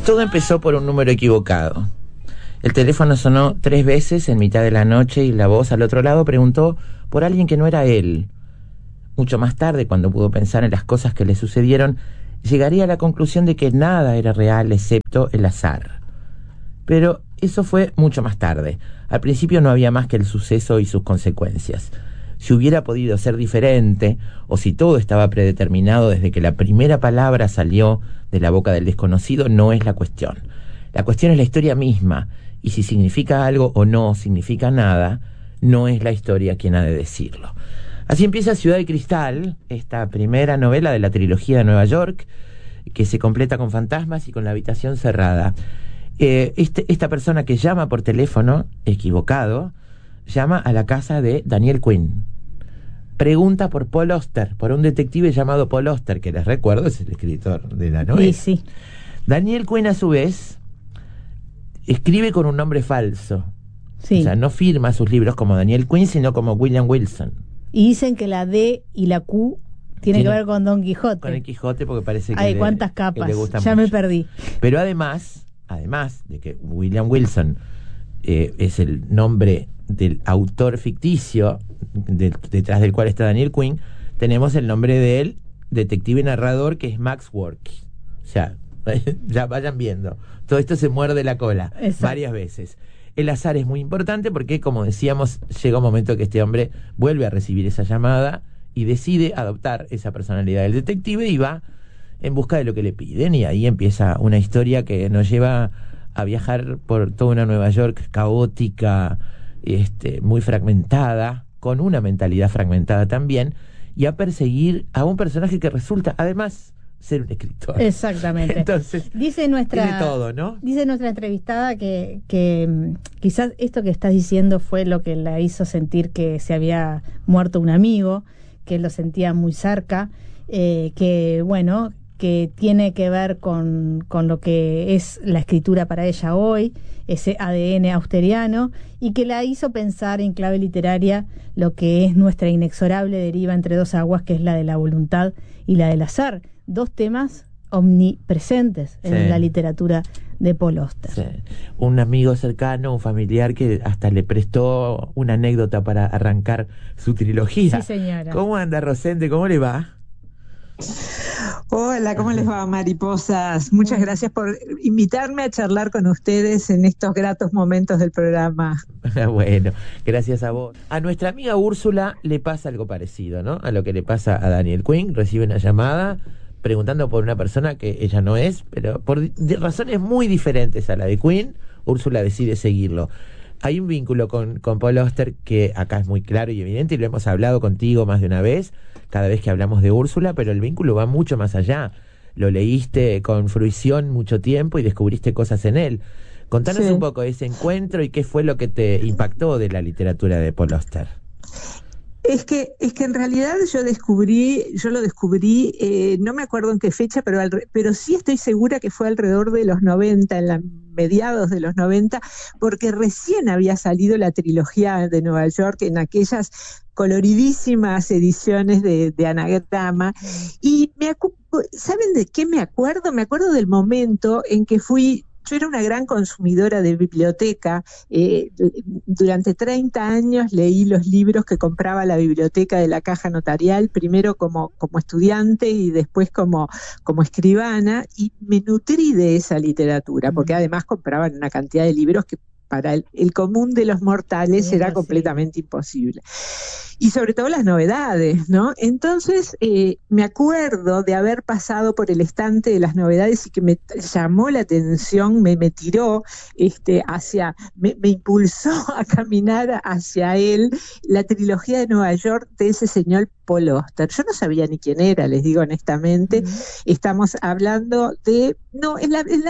Todo empezó por un número equivocado. El teléfono sonó 3 veces en mitad de la noche y la voz al otro lado preguntó por alguien que no era él. Mucho más tarde, cuando pudo pensar en las cosas que le sucedieron, llegaría a la conclusión de que nada era real excepto el azar. Pero eso fue mucho más tarde. Al principio no había más que el suceso y sus consecuencias. Si hubiera podido ser diferente, o si todo estaba predeterminado desde que la primera palabra salió de la boca del desconocido, no es la cuestión. La cuestión es la historia misma, y si significa algo o no significa nada, no es la historia quien ha de decirlo. Así empieza Ciudad de Cristal, esta primera novela de la trilogía de Nueva York, que se completa con fantasmas y con la habitación cerrada. Esta persona que llama por teléfono, equivocado, llama a la casa de Daniel Quinn. Pregunta por Paul Auster, por un detective llamado Paul Auster, que les recuerdo es el escritor de la novela. Sí. Daniel Quinn, a su vez, escribe con un nombre falso. Sí. O sea, no firma sus libros como Daniel Quinn, sino como William Wilson. Y dicen que la D y la Q tiene que ver con Don Quijote. Con el Quijote, porque parece que Ay, cuántas capas, le gusta ya mucho. Me perdí. Pero además de que William Wilson es el nombre del autor ficticio detrás del cual está Daniel Quinn, tenemos el nombre del detective narrador, que es Max Work. O sea, ya vayan viendo, todo esto se muerde la cola. Exacto. Varias veces. El azar es muy importante porque, como decíamos, llega un momento que este hombre vuelve a recibir esa llamada y decide adoptar esa personalidad del detective y va en busca de lo que le piden, y ahí empieza una historia que nos lleva a viajar por toda una Nueva York caótica, muy fragmentada, con una mentalidad fragmentada también, y a perseguir a un personaje que resulta, además, ser un escritor. Exactamente. Entonces, dice todo, ¿no? Dice nuestra entrevistada que quizás esto que estás diciendo fue lo que la hizo sentir que se había muerto un amigo, que lo sentía muy cerca, que tiene que ver con lo que es la escritura para ella hoy, ese ADN austeriano, y que la hizo pensar en clave literaria lo que es nuestra inexorable deriva entre dos aguas, que es la de la voluntad y la del azar. 2 temas omnipresentes en la literatura de Paul Auster. Sí. Un amigo cercano, un familiar que hasta le prestó una anécdota para arrancar su trilogía. Sí, señora. ¿Cómo anda, Rosende? ¿Cómo le va? Hola, ¿cómo les va, mariposas? Muchas gracias por invitarme a charlar con ustedes en estos gratos momentos del programa. Bueno, gracias a vos. A nuestra amiga Úrsula le pasa algo parecido, ¿no? A lo que le pasa a Daniel Quinn. Recibe una llamada preguntando por una persona que ella no es, pero por razones muy diferentes a la de Quinn, Úrsula decide seguirlo. Hay un vínculo con Paul Auster que acá es muy claro y evidente, y lo hemos hablado contigo más de una vez, cada vez que hablamos de Úrsula, pero el vínculo va mucho más allá. Lo leíste con fruición mucho tiempo y descubriste cosas en él. Contanos un poco de ese encuentro y qué fue lo que te impactó de la literatura de Paul Auster. Es que en realidad yo lo descubrí, no me acuerdo en qué fecha, pero sí estoy segura que fue alrededor de los 90, mediados de los 90, porque recién había salido la trilogía de Nueva York en aquellas coloridísimas ediciones de Anagrama, y ¿saben de qué me acuerdo? Me acuerdo del momento en que yo era una gran consumidora de biblioteca. Durante 30 años leí los libros que compraba la biblioteca de la Caja Notarial, primero como estudiante y después como escribana, y me nutrí de esa literatura, porque además compraban una cantidad de libros que para el común de los mortales era completamente imposible. Y sobre todo las novedades, ¿no? Entonces, me acuerdo de haber pasado por el estante de las novedades y que me llamó la atención, me tiró me impulsó a caminar hacia él, la trilogía de Nueva York de ese señor Paul Auster. Yo no sabía ni quién era, les digo honestamente. Estamos hablando de, en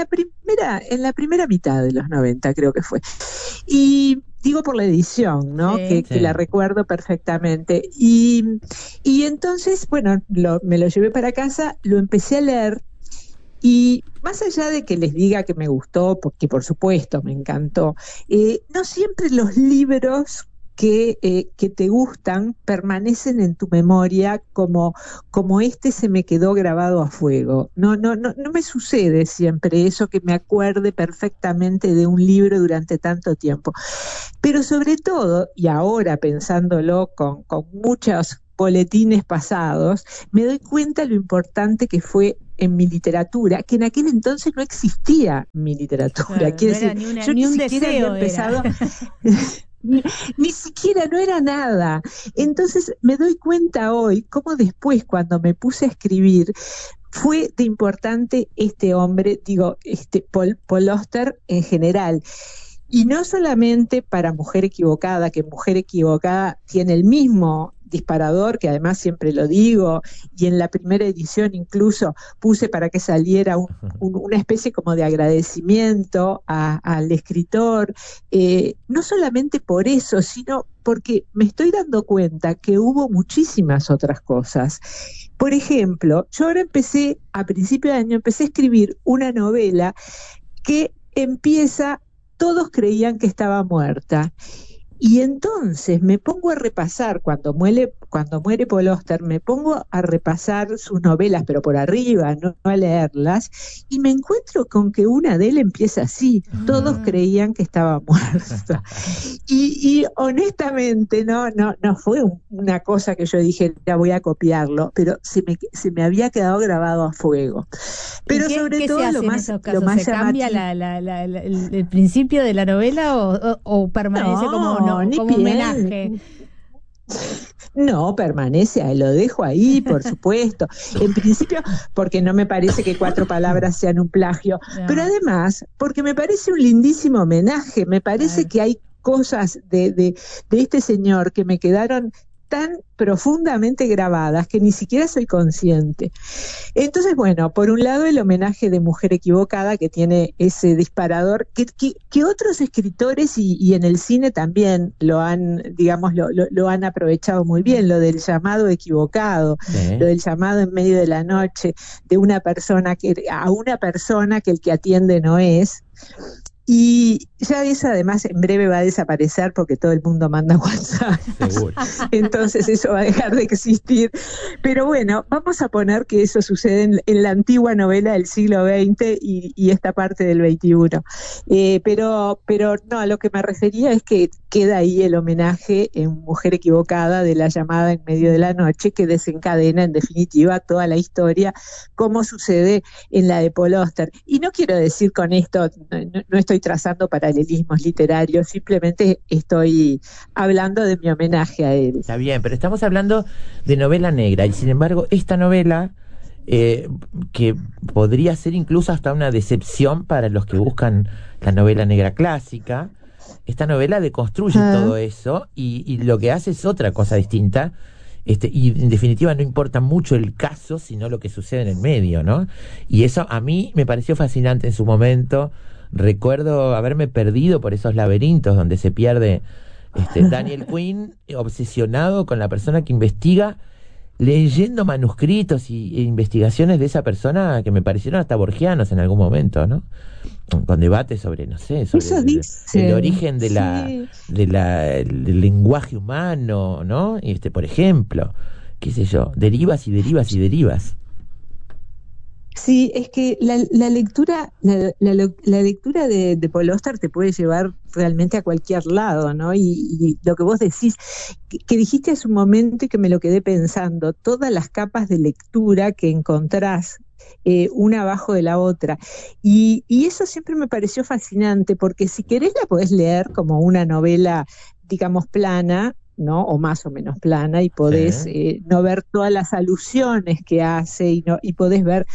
la primera mitad de los 90 creo que fue. Y digo por la edición, ¿no? Que la recuerdo perfectamente. Y entonces, bueno, me lo llevé para casa, lo empecé a leer, y más allá de que les diga que me gustó, porque por supuesto me encantó, no siempre los libros que te gustan permanecen en tu memoria como este se me quedó grabado a fuego. No me sucede siempre eso que me acuerde perfectamente de un libro durante tanto tiempo. Pero sobre todo, y ahora pensándolo con muchos boletines pasados, me doy cuenta lo importante que fue en mi literatura, que en aquel entonces no existía mi literatura. Claro, Quiero no decir, era yo ni un siquiera deseo había empezado... era. Ni siquiera, no era nada. Entonces me doy cuenta hoy cómo después, cuando me puse a escribir, fue de importante este hombre, digo, Paul Auster en general. Y no solamente para Mujer Equivocada, que Mujer Equivocada tiene el mismo disparador, que además siempre lo digo, y en la primera edición incluso puse para que saliera una especie como de agradecimiento al escritor, no solamente por eso, sino porque me estoy dando cuenta que hubo muchísimas otras cosas. Por ejemplo, yo ahora a principio de año, empecé a escribir una novela que empieza... Todos creían que estaba muerta. Y entonces me pongo a repasar, cuando muere Paul Auster, me pongo a repasar sus novelas, pero por arriba, no a leerlas, y me encuentro con que una de él empieza así: todos creían que estaba muerta. Y honestamente no fue una cosa que yo dije, ya voy a copiarlo, pero se me había quedado grabado a fuego. Pero sobre todo lo más llamativo. ¿Se cambia el principio de la novela o permanece como un homenaje? No, permanece, lo dejo ahí, por supuesto. En principio, porque no me parece que 4 palabras sean un plagio, pero además, porque me parece un lindísimo homenaje. Me parece que hay cosas de este señor que me quedaron tan profundamente grabadas que ni siquiera soy consciente. Entonces, bueno, por un lado el homenaje de Mujer Equivocada, que tiene ese disparador, que otros escritores y en el cine también lo han, digamos, lo han aprovechado muy bien, lo del llamado equivocado, lo del llamado en medio de la noche, de una persona a una persona que el que atiende no es. Y ya eso además en breve va a desaparecer porque todo el mundo manda WhatsApp. Seguro. Entonces eso va a dejar de existir. Pero bueno, vamos a poner que eso sucede en la antigua novela del siglo XX y esta parte del XXI. Pero no, a lo que me refería es que queda ahí el homenaje en Mujer Equivocada de la llamada en medio de la noche, que desencadena en definitiva toda la historia, como sucede en la de Paul Auster. Y no quiero decir con esto, no estoy trazando paralelismos literarios, simplemente estoy hablando de mi homenaje a él. Está bien, pero estamos hablando de novela negra, y sin embargo esta novela, que podría ser incluso hasta una decepción para los que buscan la novela negra clásica, esta novela deconstruye todo eso y lo que hace es otra cosa distinta. Y en definitiva no importa mucho el caso, sino lo que sucede en el medio, ¿no? Y eso a mí me pareció fascinante en su momento. Recuerdo haberme perdido por esos laberintos donde se pierde Daniel Quinn, obsesionado con la persona que investiga, leyendo manuscritos e investigaciones de esa persona que me parecieron hasta borgianos en algún momento, ¿no? Con debates sobre, no sé, sobre el origen del lenguaje humano, ¿no? Por ejemplo, qué sé yo, derivas y derivas y derivas. Sí, es que la lectura de Paul Auster te puede llevar realmente a cualquier lado, ¿no? Y lo que vos decís, que dijiste hace un momento y que me lo quedé pensando, todas las capas de lectura que encontrás una abajo de la otra. Y eso siempre me pareció fascinante, porque si querés la podés leer como una novela, digamos, plana, ¿no? O más o menos plana, y podés no ver todas las alusiones que hace y podés ver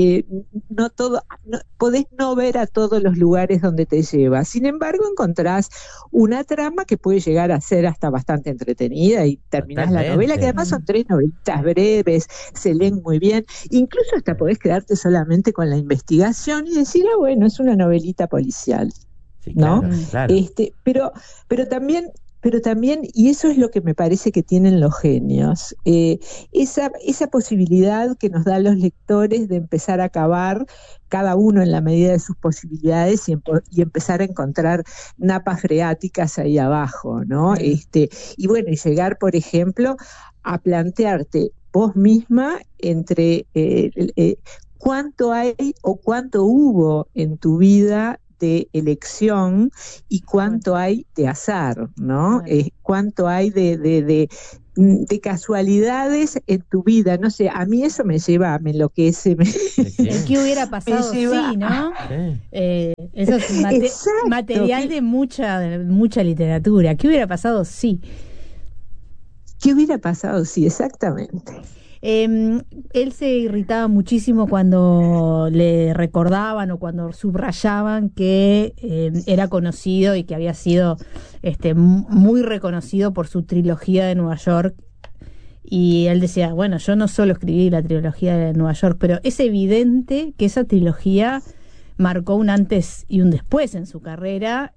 podés no ver a todos los lugares donde te lleva. Sin embargo, encontrás una trama que puede llegar a ser hasta bastante entretenida y terminás la novela, que además son 3 novelitas breves, se leen muy bien, incluso hasta podés quedarte solamente con la investigación y decir, bueno, es una novelita policial, ¿no? Claro. Pero también pero también, y eso es lo que me parece que tienen los genios, esa posibilidad que nos dan los lectores de empezar a cavar cada uno en la medida de sus posibilidades y empezar a encontrar napas freáticas ahí abajo, ¿no? Y bueno, y llegar, por ejemplo, a plantearte vos misma entre cuánto hay o cuánto hubo en tu vida de elección y cuánto hay de azar, ¿no? Cuánto hay de casualidades en tu vida, no sé, a mí eso me enloquece. El que hubiera pasado, sí, ¿no? Eso es material de mucha literatura. ¿Qué hubiera pasado? Sí. ¿Qué hubiera pasado? Sí, exactamente. Él se irritaba muchísimo cuando le recordaban o cuando subrayaban que era conocido y que había sido muy reconocido por su trilogía de Nueva York. Y él decía, bueno, yo no solo escribí la trilogía de Nueva York, pero es evidente que esa trilogía marcó un antes y un después en su carrera,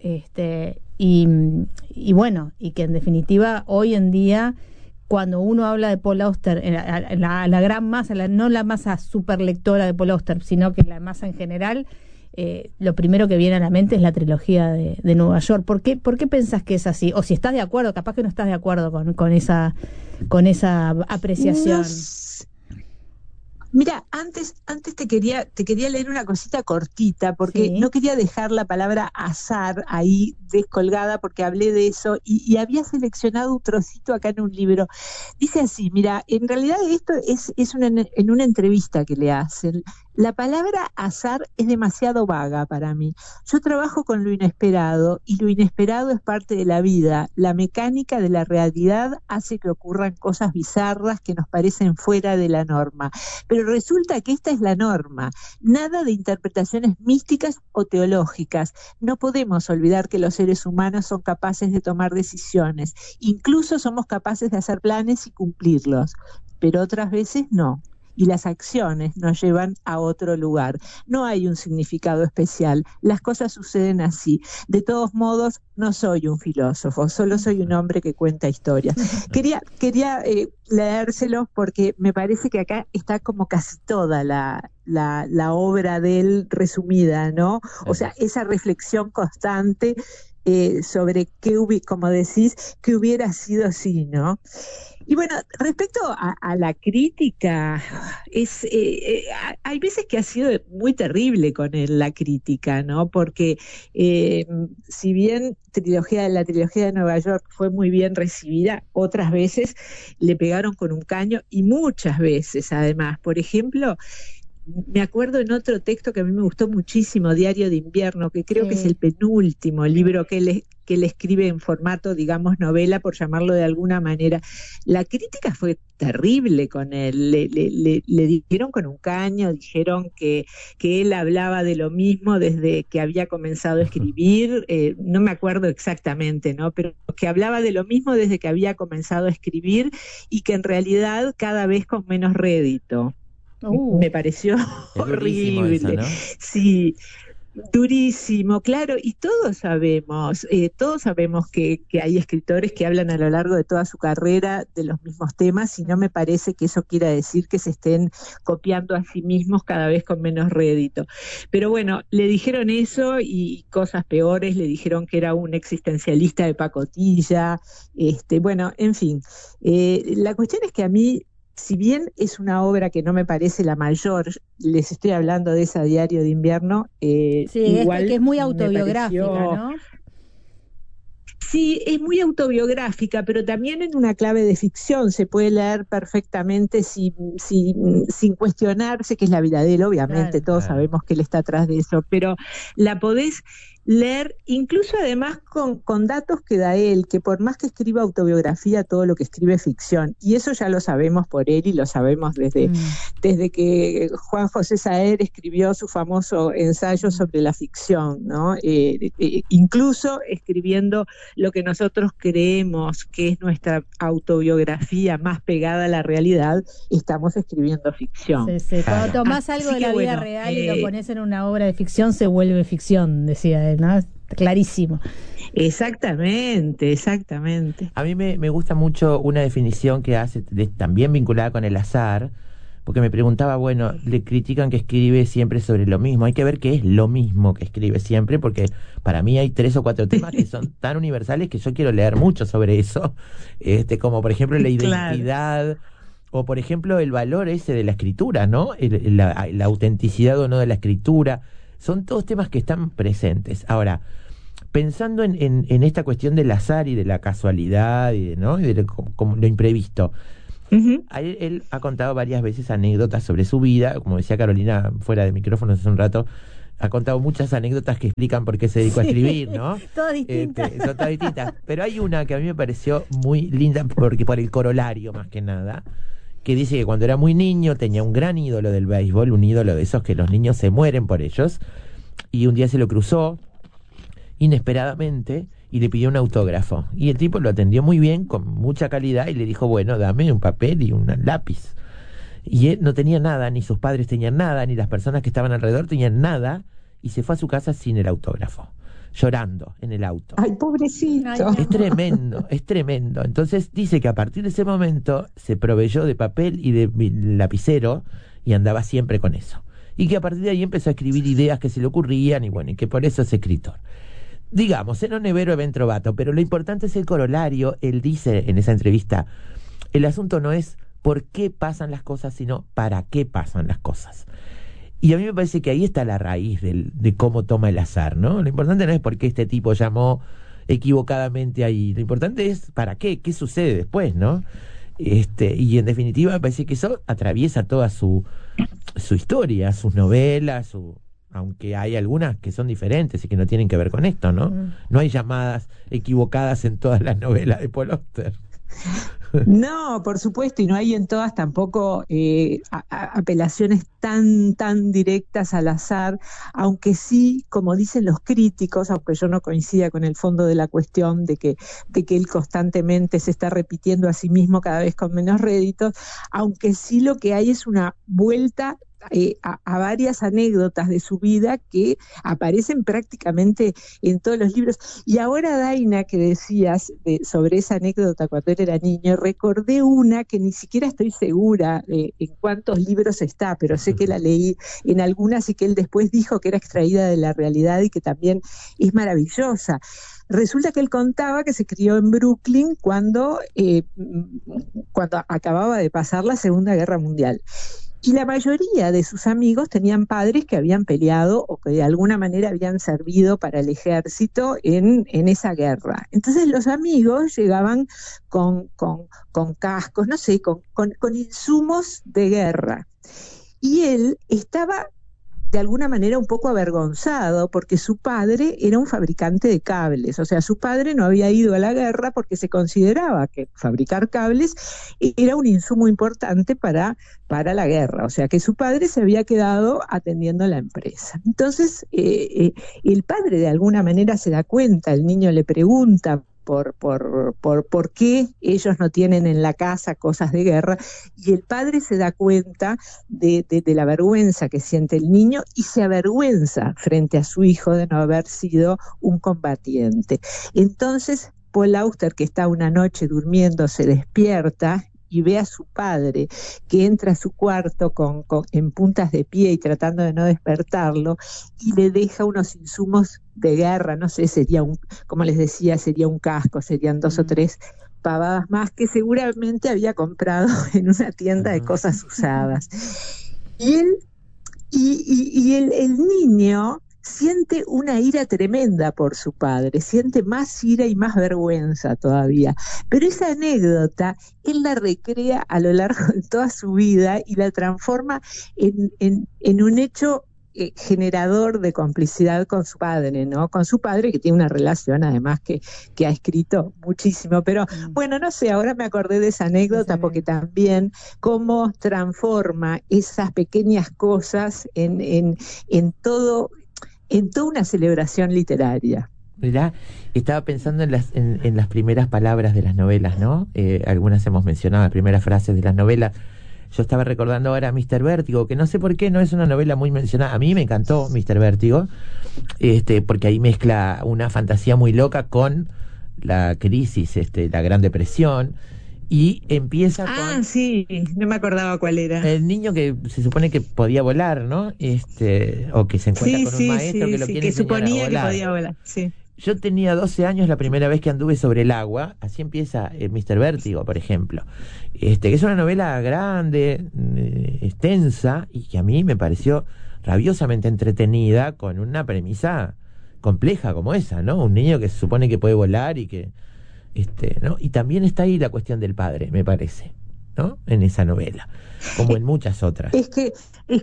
y bueno, y que en definitiva hoy en día, cuando uno habla de Paul Auster, la gran masa, no la masa super lectora de Paul Auster, sino que la masa en general, lo primero que viene a la mente es la trilogía de Nueva York. ¿Por qué pensás que es así? O si estás de acuerdo, capaz que no estás de acuerdo con esa apreciación. No, mira, antes te quería leer una cosita cortita, porque no quería dejar la palabra azar ahí descolgada, porque hablé de eso y había seleccionado un trocito acá en un libro. Dice así, mira, en realidad esto es en una entrevista que le hacen. La palabra azar es demasiado vaga para mí. Yo trabajo con lo inesperado y lo inesperado es parte de la vida. La mecánica de la realidad hace que ocurran cosas bizarras que nos parecen fuera de la norma. Pero resulta que esta es la norma. Nada de interpretaciones místicas o teológicas. No podemos olvidar que los seres humanos son capaces de tomar decisiones. Incluso somos capaces de hacer planes y cumplirlos. Pero otras veces no. Y las acciones nos llevan a otro lugar. No hay un significado especial, las cosas suceden así. De todos modos, no soy un filósofo, solo soy un hombre que cuenta historias. Quería leérselos porque me parece que acá está como casi toda la obra de él resumida, ¿no? O sea, esa reflexión constante sobre como decís, qué hubiera sido si, ¿no? Y bueno, respecto a la crítica, hay veces que ha sido muy terrible con él la crítica, ¿no? Porque si bien la trilogía de Nueva York fue muy bien recibida, otras veces le pegaron con un caño y muchas veces además. Por ejemplo, me acuerdo en otro texto que a mí me gustó muchísimo, Diario de Invierno, que creo que es el penúltimo libro que él escribe en formato, digamos, novela, por llamarlo de alguna manera. La crítica fue terrible con él, le dijeron con un caño, dijeron que él hablaba de lo mismo desde que había comenzado a escribir, no me acuerdo exactamente, ¿no? Pero que hablaba de lo mismo desde que había comenzado a escribir y que en realidad cada vez con menos rédito. Me pareció horrible. Eso, ¿no? Sí, durísimo, claro, y todos sabemos que hay escritores que hablan a lo largo de toda su carrera de los mismos temas, y no me parece que eso quiera decir que se estén copiando a sí mismos cada vez con menos rédito. Pero bueno, le dijeron eso y cosas peores, le dijeron que era un existencialista de pacotilla, bueno, en fin, la cuestión es que a mí, si bien es una obra que no me parece la mayor, les estoy hablando de esa Diario de Invierno, igual que es muy autobiográfica, ¿no? Sí, es muy autobiográfica, pero también en una clave de ficción. Se puede leer perfectamente sin cuestionarse que es la vida de él, obviamente, todos sabemos que él está atrás de eso, pero la podés leer, incluso además con datos que da él, que por más que escriba autobiografía, todo lo que escribe es ficción, y eso ya lo sabemos por él y lo sabemos desde que Juan José Saer escribió su famoso ensayo sobre la ficción, ¿no? Incluso escribiendo lo que nosotros creemos que es nuestra autobiografía más pegada a la realidad, estamos escribiendo ficción. Sí. Cuando tomás algo de la vida real y lo pones en una obra de ficción, se vuelve ficción, decía él, ¿no? clarísimo. Exactamente. A mí me gusta mucho una definición que hace, también vinculada con el azar, porque me preguntaba, bueno, le critican que escribe siempre sobre lo mismo. Hay que ver qué es lo mismo que escribe siempre, porque para mí hay 3 o 4 temas que son tan universales que yo quiero leer mucho sobre eso, como por ejemplo la identidad, o por ejemplo el valor ese de la escritura, ¿no? La autenticidad o no de la escritura. Son todos temas que están presentes. Ahora, pensando en esta cuestión del azar y de la casualidad y de como lo imprevisto, él ha contado varias veces anécdotas sobre su vida, como decía Carolina fuera de micrófonos hace un rato, ha contado muchas anécdotas que explican por qué se dedicó a escribir, ¿no? Todas distintas. Son todas distintas, pero hay una que a mí me pareció muy linda, porque por el corolario más que nada, que dice que cuando era muy niño tenía un gran ídolo del béisbol, un ídolo de esos que los niños se mueren por ellos, y un día se lo cruzó inesperadamente y le pidió un autógrafo, y el tipo lo atendió muy bien, con mucha calidad, y le dijo, bueno, dame un papel y un lápiz. Y él no tenía nada, ni sus padres tenían nada, ni las personas que estaban alrededor tenían nada, y se fue a su casa sin el autógrafo, llorando en el auto. Ay, pobrecito. Es tremendo. Entonces dice que a partir de ese momento se proveyó de papel y de lapicero y andaba siempre con eso, y que a partir de ahí empezó a escribir ideas que se le ocurrían, y bueno, y que por eso es escritor. Digamos, en un nevero ben trovato, pero lo importante es el corolario. Él dice en esa entrevista, el asunto no es por qué pasan las cosas, sino para qué pasan las cosas. Y a mí me parece que ahí está la raíz de cómo toma el azar, ¿no? Lo importante no es por qué este tipo llamó equivocadamente ahí, lo importante es para qué sucede después, ¿no? Y en definitiva me parece que eso atraviesa toda su historia, sus novelas, aunque hay algunas que son diferentes y que no tienen que ver con esto, ¿no? No hay llamadas equivocadas en todas las novelas de Paul Auster. No, por supuesto, y no hay en todas tampoco apelaciones tan directas al azar, aunque sí, como dicen los críticos, aunque yo no coincida con el fondo de la cuestión de que él constantemente se está repitiendo a sí mismo cada vez con menos réditos, aunque sí lo que hay es una vuelta a varias anécdotas de su vida que aparecen prácticamente en todos los libros. Y ahora, Daina, que decías sobre esa anécdota cuando él era niño, recordé una que ni siquiera estoy segura en cuántos libros está, pero sé que la leí en algunas y que él después dijo que era extraída de la realidad y que también es maravillosa. Resulta que él contaba que se crió en Brooklyn cuando acababa de pasar la Segunda Guerra Mundial. Y la mayoría de sus amigos tenían padres que habían peleado o que de alguna manera habían servido para el ejército en esa guerra. Entonces los amigos llegaban con cascos, no sé, con insumos de guerra. Y él estaba de alguna manera un poco avergonzado porque su padre era un fabricante de cables, o sea, su padre no había ido a la guerra porque se consideraba que fabricar cables era un insumo importante para la guerra, o sea, que su padre se había quedado atendiendo la empresa. Entonces, el padre de alguna manera se da cuenta, el niño le pregunta por qué ellos no tienen en la casa cosas de guerra, y el padre se da cuenta de la vergüenza que siente el niño y se avergüenza frente a su hijo de no haber sido un combatiente. Entonces Paul Auster, que está una noche durmiendo, se despierta y ve a su padre que entra a su cuarto en puntas de pie y tratando de no despertarlo, y le deja unos insumos de guerra, no sé, como les decía, sería un casco, serían 2 o 3 pavadas más que seguramente había comprado en una tienda de cosas usadas. Y el niño siente una ira tremenda por su padre, siente más ira y más vergüenza todavía. Pero esa anécdota, él la recrea a lo largo de toda su vida y la transforma en un hecho generador de complicidad con su padre, ¿no? Con su padre, que tiene una relación además que ha escrito muchísimo. Pero bueno, no sé, ahora me acordé de esa anécdota porque también cómo transforma esas pequeñas cosas en toda una celebración literaria. Mirá, estaba pensando en las primeras palabras de las novelas, ¿no? Algunas hemos mencionado, las primeras frases de las novelas. Yo estaba recordando ahora Mr. Vértigo, que no sé por qué no es una novela muy mencionada. A mí me encantó Mr. Vértigo, porque ahí mezcla una fantasía muy loca con la crisis, la Gran Depresión, y empieza con... sí, no me acordaba cuál era. El niño que se supone que podía volar, ¿no? O que se encuentra con un maestro que lo quiere que enseñar suponía a volar. que podía volar, sí. Yo tenía 12 años la primera vez que anduve sobre el agua. Así empieza Mr. Vértigo, por ejemplo. Que es una novela grande, extensa, y que a mí me pareció rabiosamente entretenida, con una premisa compleja como esa, ¿no? Un niño que se supone que puede volar y que... ¿no? Y también está ahí la cuestión del padre, me parece, ¿no? En esa novela, como en muchas otras. Es que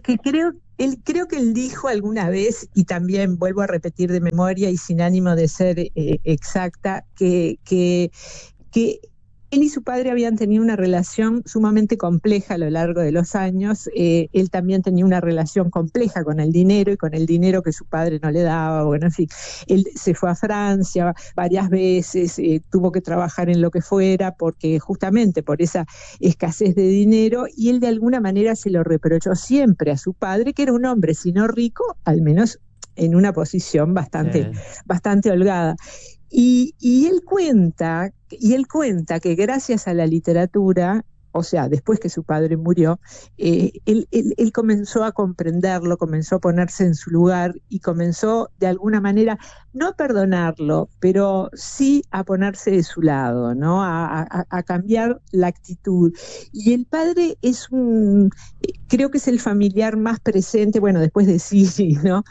creo que él dijo alguna vez, y también vuelvo a repetir de memoria y sin ánimo de ser exacta, que él y su padre habían tenido una relación sumamente compleja a lo largo de los años. Él también tenía una relación compleja con el dinero y con el dinero que su padre no le daba. Bueno, en fin, él se fue a Francia varias veces, tuvo que trabajar en lo que fuera, porque justamente por esa escasez de dinero, y él de alguna manera se lo reprochó siempre a su padre, que era un hombre, si no rico, al menos en una posición bastante holgada. Y él cuenta que gracias a la literatura, o sea, después que su padre murió, él comenzó a comprenderlo, comenzó a ponerse en su lugar y comenzó de alguna manera, no a perdonarlo, pero sí a ponerse de su lado, ¿no? A cambiar la actitud. Y el padre creo que es el familiar más presente, bueno, después de Siri, ¿no?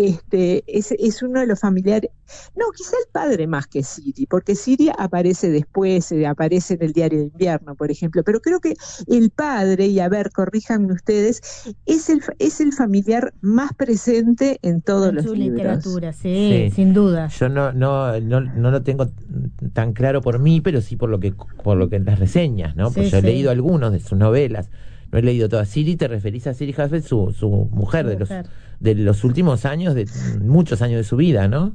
Es uno de los familiares, no, quizá el padre más que Siri, porque Siri aparece después, aparece en el Diario de Invierno, por ejemplo, pero creo que el padre, y a ver, corríjanme ustedes, es el familiar más presente en todos los libros. En su literatura, sí, sin duda. Yo no lo tengo tan claro por mí, pero sí por lo que en las reseñas, ¿no? Pues yo he leído algunos de sus novelas. No he leído todas. Siri, te referís a Siri Hustvedt, su mujer, de los últimos años, de muchos años de su vida, ¿no?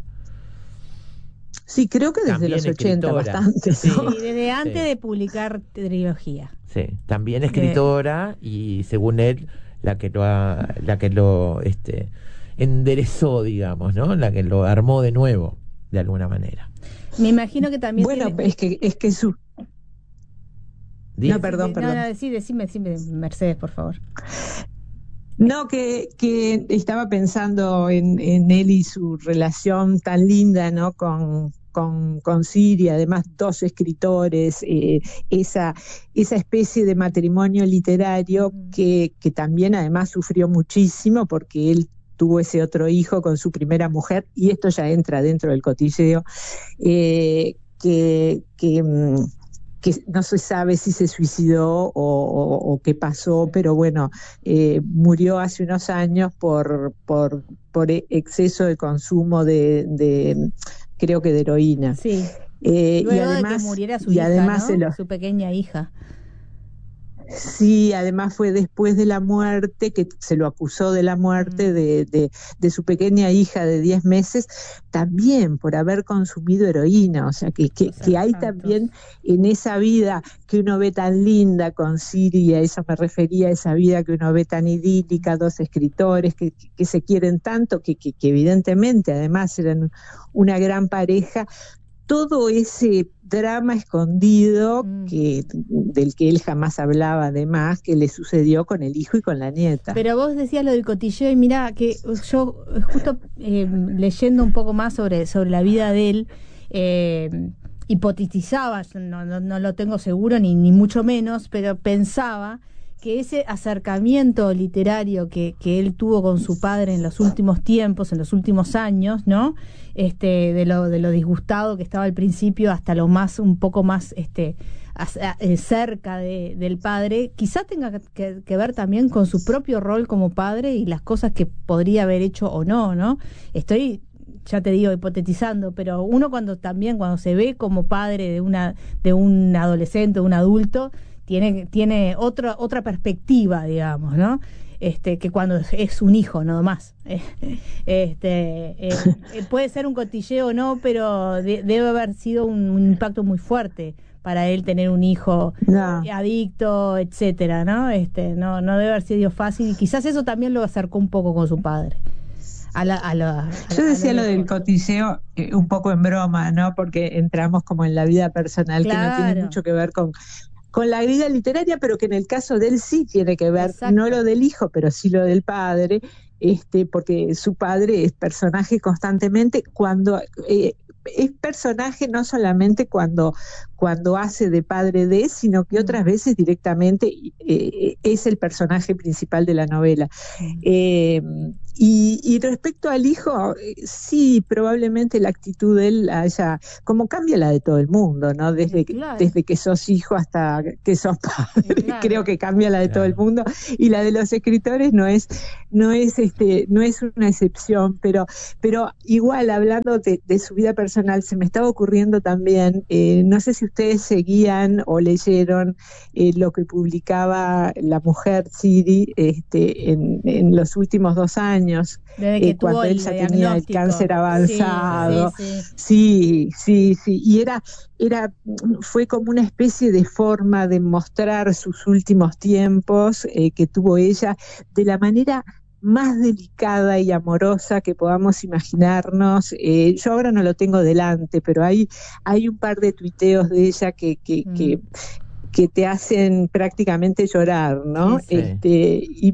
Sí, creo que desde también los 80, bastante. Sí, desde antes de publicar trilogía. Sí, también escritora, y según él, la que lo enderezó, digamos, ¿no? La que lo armó de nuevo, de alguna manera. Me imagino que también... Bueno, es que su... No, perdón. No, decime, Mercedes, por favor. No, que estaba pensando en él y su relación tan linda, ¿no? Con Siri, además 2 escritores, esa especie de matrimonio literario que también además sufrió muchísimo, porque él tuvo ese otro hijo con su primera mujer, y esto ya entra dentro del cotilleo, que no se sabe si se suicidó o qué pasó, pero bueno, murió hace unos años por exceso de consumo de creo que de heroína. Sí. Luego y además, de que muriera su hija, además, ¿no? Su pequeña hija. Sí, además fue después de la muerte, que se lo acusó de la muerte de su pequeña hija de 10 meses, también por haber consumido heroína. O sea, que hay también en esa vida que uno ve tan linda con Siri, a eso me refería, esa vida que uno ve tan idílica, 2 escritores que se quieren tanto, que evidentemente además eran una gran pareja, todo ese drama escondido del que él jamás hablaba, además, que le sucedió con el hijo y con la nieta. Pero vos decías lo del cotilleo, y mirá, que yo justo leyendo un poco más sobre la vida de él, hipotetizaba, no lo tengo seguro ni mucho menos, pero pensaba que ese acercamiento literario que él tuvo con su padre en los últimos tiempos, en los últimos años, ¿no? De lo disgustado que estaba al principio hasta lo más, un poco más cerca del padre, quizá tenga que ver también con su propio rol como padre y las cosas que podría haber hecho o no. Estoy, ya te digo, hipotetizando, pero uno cuando se ve como padre de un adolescente, de un adulto, tiene otra perspectiva, digamos, ¿no? Que cuando es un hijo, nada más. Puede ser un cotilleo o no, pero debe haber sido un impacto muy fuerte para él tener un hijo adicto, etcétera, ¿no? No debe haber sido fácil, y quizás eso también lo acercó un poco con su padre. Yo decía lo del mejor. cotilleo un poco en broma, ¿no? Porque entramos como en la vida personal que no tiene Claro, mucho que ver con la vida literaria, pero que en el caso de él sí tiene que ver, no exacto. lo del hijo, pero sí lo del padre, porque su padre es personaje constantemente cuando es personaje no solamente cuando hace de padre de, sino que Mm, otras veces directamente es el personaje principal de la novela. mm. Eh, y respecto al hijo, sí, probablemente la actitud de él haya, como cambia la de todo el mundo, ¿no? Claro, Desde que sos hijo hasta que sos padre, creo claro. que cambia la de todo el Claro. mundo, y la de los escritores no es una excepción, pero igual hablando de su vida personal, se me estaba ocurriendo también, no sé si ustedes seguían o leyeron lo que publicaba la mujer Siri en los últimos 2 años, Desde que tuvo cuando él el ya tenía el diagnóstico. cáncer Sí, sí, avanzado. sí. Sí, sí, sí, y fue como una especie de forma de mostrar sus últimos tiempos que tuvo ella de la manera más delicada y amorosa que podamos imaginarnos. Yo ahora no lo tengo delante, pero hay un par de tuiteos de ella Mm, que te hacen prácticamente llorar, sí, ¿no? sí. Sí. Y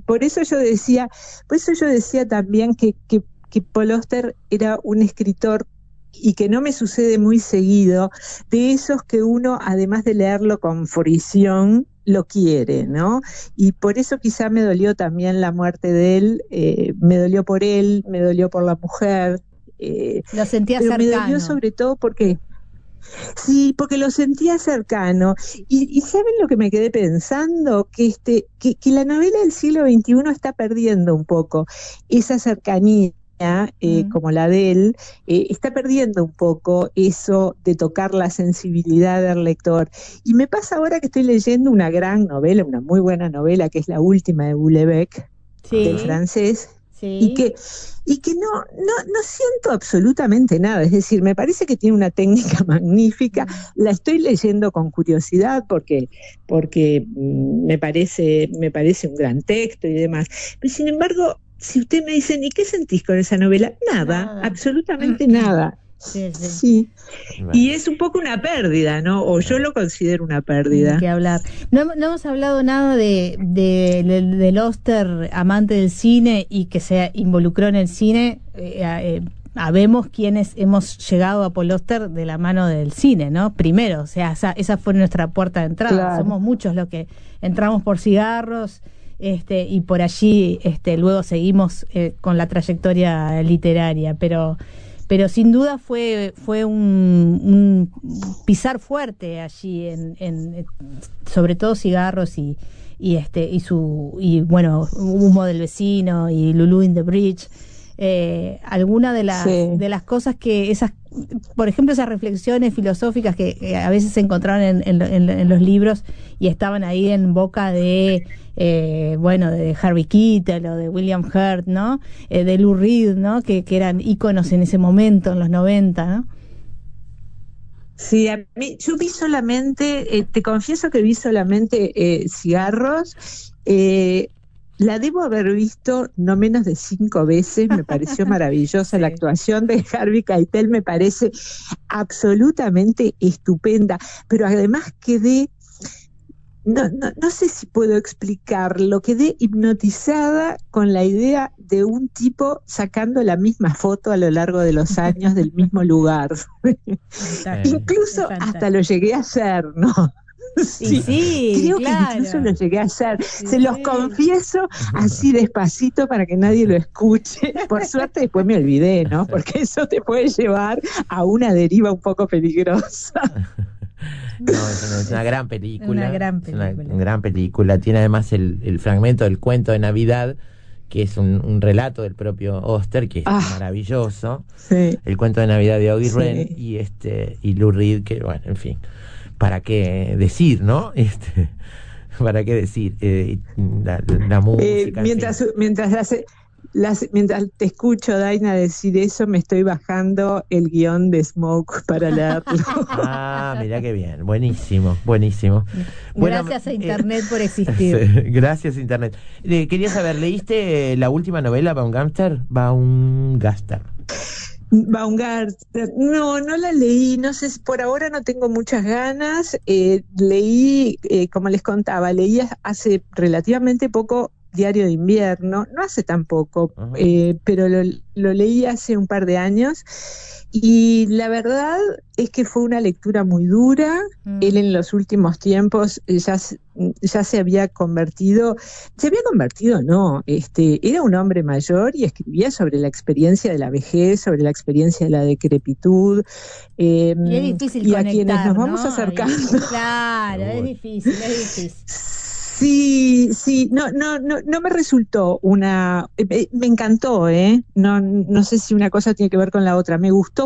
por eso yo decía también que Paul Auster era un escritor y que no me sucede muy seguido, de esos que uno, además de leerlo con fruición, lo quiere, ¿no? Y por eso quizá me dolió también la muerte de él, me dolió por él, me dolió por la mujer, eh, Lo sentía pero me dolió cercano. sobre todo porque sí, porque lo sentía cercano. Y ¿saben lo que me quedé pensando? Que la novela del siglo XXI está perdiendo un poco esa cercanía. Mm. Como la de él, está perdiendo un poco eso de tocar la sensibilidad del lector. Y me pasa ahora que estoy leyendo una gran novela, una muy buena novela, que es la última de Houellebecq, del Ajá. Sí, francés, y sí. que, y que no siento absolutamente nada. Es decir, me parece que tiene una técnica magnífica. Mm. La estoy leyendo con curiosidad porque me parece un gran texto y demás. Pero sin embargo, si usted me dicen, ¿y qué sentís con esa novela? Nada, Nada. absolutamente nada. Sí, sí. Sí, y Bueno, es un poco una pérdida, ¿no? O yo ah, lo considero una Ni pérdida. que hablar. No hemos hablado nada del Oster, amante del cine y que se involucró en el cine. Habemos quienes hemos llegado a Paul Oster de la mano del cine, ¿no? Primero, o sea, esa fue nuestra puerta de entrada. Claro. Somos muchos los que entramos por cigarros, y por allí, luego seguimos con la trayectoria literaria, pero sin duda fue un pisar fuerte allí sobre todo cigarros y bueno, Humo del vecino y Lulu in the Bridge. Alguna Sí. de las cosas por ejemplo, esas reflexiones filosóficas que a veces se encontraron en los libros y estaban ahí en boca bueno, de Harvey Keitel o de William Hurt, ¿no? De Lou Reed, ¿no? Que eran íconos en ese momento, en los 90, ¿no? Sí, yo vi solamente, te confieso que vi solamente cigarros. eh, la debo haber visto no menos de 5 veces. Me pareció maravillosa la Sí. actuación de Harvey Keitel, me parece absolutamente estupenda. Pero además no sé si puedo explicarlo, quedé hipnotizada con la idea de un tipo sacando la misma foto a lo largo de los años del mismo lugar. Fantástico, es Incluso hasta lo fantástico. llegué a hacer, ¿no? Y Sí, sí, creo que incluso lo claro. llegué a hacer. Sí, Se los sí. confieso así despacito para que nadie lo escuche. Por suerte después me olvidé, ¿no? Porque eso te puede llevar a una deriva un poco peligrosa. no, es una gran Una película, gran es una película. gran película. Tiene además el fragmento del cuento de Navidad, que es un relato del propio Oster, que es Ah, maravilloso. sí, El cuento de Navidad de August Rend sí. y Lou Reed, que bueno, en fin, para qué decir, ¿no? Para qué decir, la música, en fin. Mientras mientras te escucho, Daina, decir eso, me estoy bajando el guión de Smoke para leerlo. Ah, mirá qué bien, buenísimo, buenísimo. Bueno, gracias a Internet por existir. Gracias Internet. Quería saber, ¿leíste la última novela, Baumgartner? Baumgartner, no la leí, no sé, por ahora no tengo muchas ganas. Leí, como les contaba, leí hace relativamente poco Diario de Invierno, no hace tan poco, pero lo leí hace un par de años, y la verdad es que fue una lectura muy dura. Él en los últimos tiempos ya se había convertido, no, era un hombre mayor y escribía sobre la experiencia de la vejez, sobre la experiencia de la decrepitud, y es difícil y conectar, a quienes nos vamos ¿no? acercando. Claro, es difícil. Sí, no me resultó me encantó, no sé si una cosa tiene que ver con la otra, me gustó